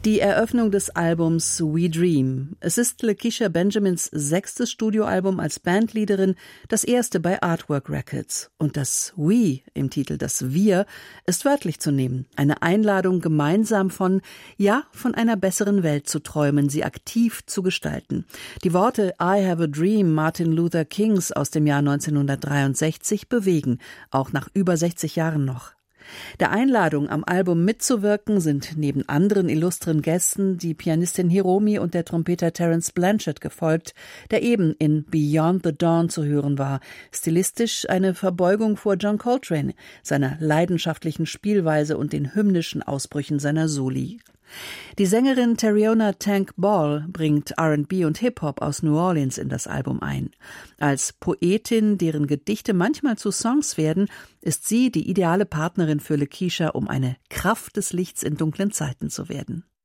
Die Eröffnung des Albums We Dream. Es ist Lakeisha Benjamins 6. Studioalbum als Bandleaderin, das erste bei Artwork Records. Und das We im Titel, das Wir, ist wörtlich zu nehmen. Eine Einladung, gemeinsam von einer besseren Welt zu träumen, sie aktiv zu gestalten. Die Worte I Have a Dream Martin Luther Kings aus dem Jahr 1963 bewegen, auch nach über 60 Jahren noch. Der Einladung, am Album mitzuwirken, sind neben anderen illustren Gästen die Pianistin Hiromi und der Trompeter Terence Blanchard gefolgt, der eben in Beyond the Dawn zu hören war. Stilistisch eine Verbeugung vor John Coltrane, seiner leidenschaftlichen Spielweise und den hymnischen Ausbrüchen seiner Soli. Die Sängerin Terriona Tank Ball bringt R&B und Hip-Hop aus New Orleans in das Album ein. Als Poetin, deren Gedichte manchmal zu Songs werden, ist sie die ideale Partnerin für Lakeisha, um eine Kraft des Lichts in dunklen Zeiten zu werden.